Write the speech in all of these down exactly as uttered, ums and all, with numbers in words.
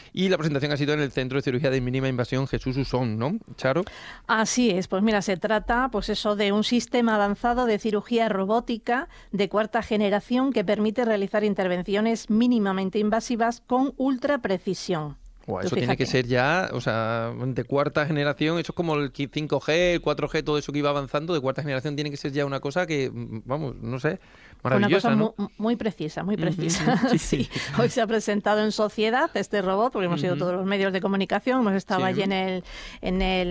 y la presentación ha sido en el Centro de Cirugía de Mínima Invasión Jesús Usón, ¿no, Charo? Así es, pues mira, se trata pues eso de un sistema avanzado de cirugía robótica de cuarta generación que permite realizar intervenciones mínimamente invasivas con ultra precisión. Wow, eso tiene que ser ya, o sea, de cuarta generación, eso es como el cinco G, el cuatro G, todo eso que iba avanzando, de cuarta generación tiene que ser ya una cosa que, vamos, no sé, maravillosa, una cosa ¿no? muy, muy precisa, muy precisa. Uh-huh, sí. Sí. Hoy se ha presentado en sociedad este robot, porque hemos uh-huh. ido todos los medios de comunicación, hemos estado sí. allí en el en el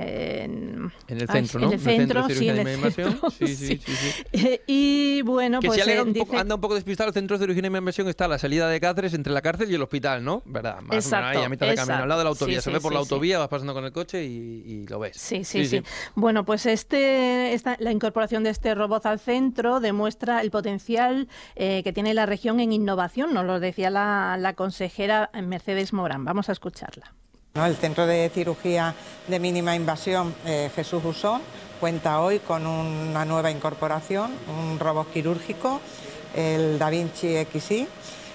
en, en el centro, ay, ¿no? En el centro, de sí, en el centro. Sí, sí, sí. sí, sí. Eh, y bueno, que pues si eh, un dice... poco, anda un poco despistado, el centro de cirugía y mínima invasión está a la salida de Cáceres entre la cárcel y el hospital, ¿no? ¿Verdad? Más exacto, o menos ahí, a mitad de camino, al lado de la autovía. Sí, se sí, ve por sí, la autovía, sí. vas pasando con el coche y, y lo ves. Sí sí, sí, sí, sí. Bueno, pues este, esta, la incorporación de este robot al centro demuestra el potencial eh, que tiene la región en innovación, nos lo decía la, la consejera Mercedes Morán. Vamos a escucharla. ¿No? El Centro de Cirugía de Mínima Invasión eh, Jesús Usón cuenta hoy con una nueva incorporación, un robot quirúrgico, el Da Vinci X I,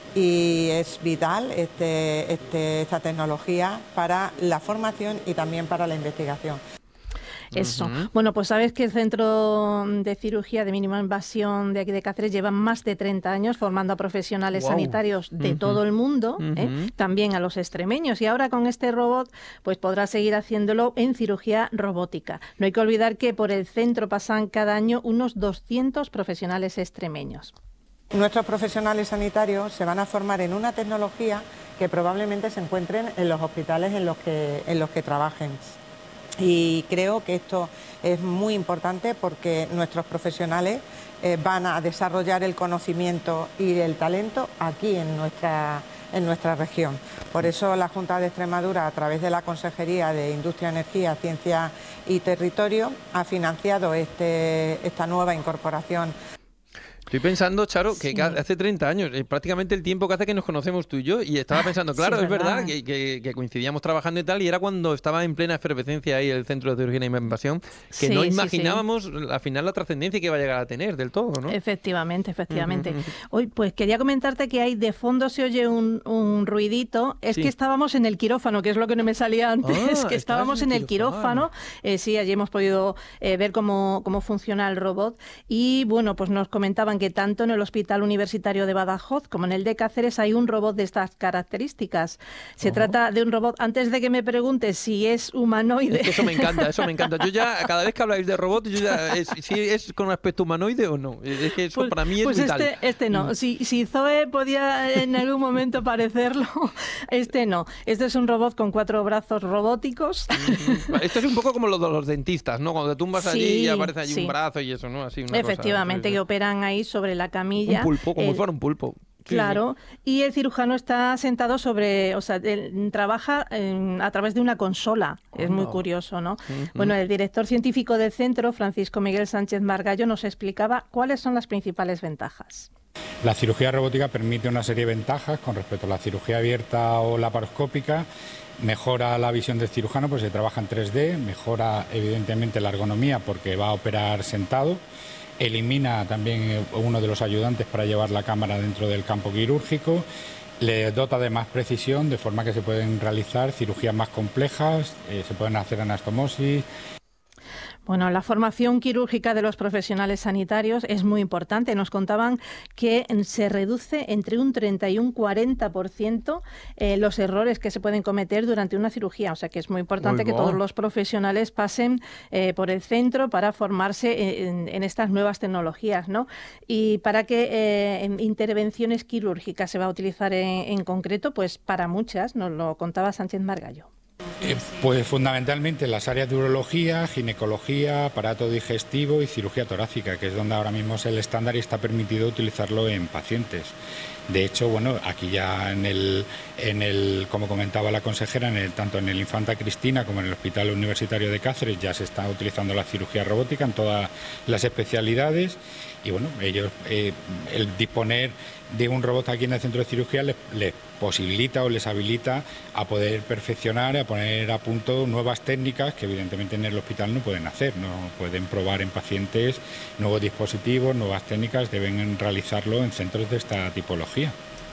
y es vital este, este, esta tecnología para la formación y también para la investigación. Eso. Uh-huh. Bueno, pues sabes que el Centro de Cirugía de Mínima Invasión de aquí de Cáceres lleva más de treinta años formando a profesionales wow. sanitarios de uh-huh. todo el mundo, uh-huh. ¿eh? También a los extremeños. Y ahora con este robot pues podrá seguir haciéndolo en cirugía robótica. No hay que olvidar que por el centro pasan cada año unos doscientos profesionales extremeños. Nuestros profesionales sanitarios se van a formar en una tecnología que probablemente se encuentren en los hospitales en los que, en los que trabajen. Y creo que esto es muy importante porque nuestros profesionales eh, van a desarrollar el conocimiento y el talento aquí en nuestra, en nuestra región. Por eso la Junta de Extremadura, a través de la Consejería de Industria, Energía, Ciencia y Territorio, ha financiado este, esta nueva incorporación. Estoy pensando, Charo, que sí. hace treinta años, eh, prácticamente el tiempo que hace que nos conocemos tú y yo, y estaba pensando, claro, sí, es verdad, verdad que, que, que coincidíamos trabajando y tal, y era cuando estaba en plena efervescencia ahí el Centro de Cirugía y Invasión, que sí, no imaginábamos sí, sí. al final la trascendencia que iba a llegar a tener del todo, ¿no? Efectivamente, efectivamente. Uh-huh, uh-huh. Hoy, pues quería comentarte que hay de fondo se oye un, un ruidito, es sí. que estábamos en el quirófano, que es lo que no me salía antes, ah, que estábamos en el quirófano, quirófano. Eh, sí, allí hemos podido eh, ver cómo, cómo funciona el robot, y bueno, pues nos comentaban que tanto en el Hospital Universitario de Badajoz como en el de Cáceres hay un robot de estas características. Se uh-huh. trata de un robot, antes de que me preguntes si es humanoide... Es que eso me encanta, eso me encanta. Yo ya, cada vez que habláis de robot, yo ya, es, si es con aspecto humanoide o no. Es que eso pues, para mí es pues vital. Este, este no. Si, si Zoe podía en algún momento parecerlo, este no. Este es un robot con cuatro brazos robóticos. Esto es un poco como lo de los dentistas, ¿no? Cuando te tumbas sí, allí y aparece allí sí. un brazo y eso, ¿no? Así una Efectivamente, cosa, sí, que operan ahí sobre la camilla. Un pulpo, como el, si fuera un pulpo. Sí, claro, sí. Y el cirujano está sentado sobre, o sea, él trabaja en, a través de una consola. Oh, es muy no. curioso, ¿no? Uh-huh. Bueno, el director científico del centro, Francisco Miguel Sánchez Margallo, nos explicaba cuáles son las principales ventajas. La cirugía robótica permite una serie de ventajas con respecto a la cirugía abierta o laparoscópica. Mejora la visión del cirujano, pues se trabaja en tres D, mejora evidentemente la ergonomía porque va a operar sentado. Elimina también uno de los ayudantes para llevar la cámara dentro del campo quirúrgico, le dota de más precisión, de forma que se pueden realizar cirugías más complejas, eh, se pueden hacer anastomosis. Bueno, la formación quirúrgica de los profesionales sanitarios es muy importante. Nos contaban que se reduce entre un treinta y un cuarenta por ciento eh, los errores que se pueden cometer durante una cirugía. O sea que es muy importante muy que todos los profesionales pasen eh, por el centro para formarse en, en estas nuevas tecnologías, ¿no? Y para qué eh, intervenciones quirúrgicas se va a utilizar en, en concreto, pues para muchas, nos lo contaba Sánchez Margallo. Eh, pues fundamentalmente las áreas de urología, ginecología, aparato digestivo y cirugía torácica, que es donde ahora mismo es el estándar y está permitido utilizarlo en pacientes. De hecho, bueno, aquí ya en el, en el, como comentaba la consejera, en el, tanto en el Infanta Cristina como en el Hospital Universitario de Cáceres ya se está utilizando la cirugía robótica en todas las especialidades y bueno, ellos, eh, el disponer de un robot aquí en el centro de cirugía les, les posibilita o les habilita a poder perfeccionar, a poner a punto nuevas técnicas que evidentemente en el hospital no pueden hacer, no pueden probar en pacientes nuevos dispositivos, nuevas técnicas, deben realizarlo en centros de esta tipología.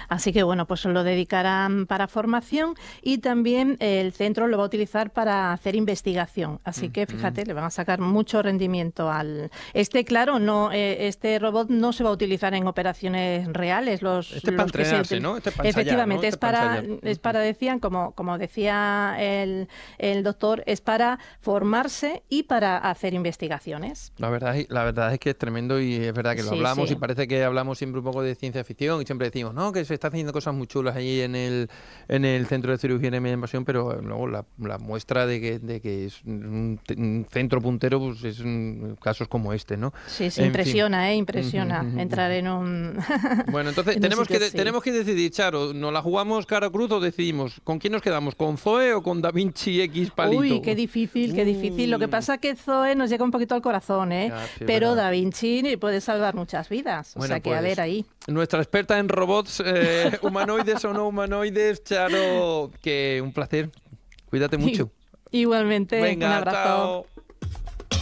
Así que bueno, pues lo dedicarán para formación y también el centro lo va a utilizar para hacer investigación. Así que fíjate, le van a sacar mucho rendimiento al... Este, claro, no, eh, este robot no se va a utilizar en operaciones reales. Los, este es los para entrenarse, ¿no? Este es para Efectivamente, ensayar, ¿no? es, este para, es para, decían, como, como decía el, el doctor, es para formarse y para hacer investigaciones. La verdad, la verdad es que es tremendo y es verdad que lo Sí, hablamos sí. y parece que hablamos siempre un poco de ciencia ficción y siempre decimos, no, que se están haciendo cosas muy chulas allí en el, en el Centro de Cirugía y Media Invasión, pero luego la, la muestra de que, de que es un, un centro puntero pues es un, casos como este, ¿no? Sí, sí, en impresiona, fin. ¿eh? Impresiona uh-huh, entrar uh-huh. en un... Bueno, entonces en tenemos, sitio, que, sí. tenemos que decidir, Charo, ¿nos la jugamos cara o cruz o decidimos con quién nos quedamos? ¿Con Zoe o con Da Vinci X Palito? Uy, qué difícil, qué difícil. Lo que pasa es que Zoe nos llega un poquito al corazón, ¿eh? Ah, sí, pero verdad. Da Vinci puede salvar muchas vidas. Bueno, o sea que pues, a ver ahí. Nuestra experta en robots, eh, humanoides o no humanoides, Charo, que un placer. Cuídate mucho. Igualmente, Venga, un abrazo. Chao.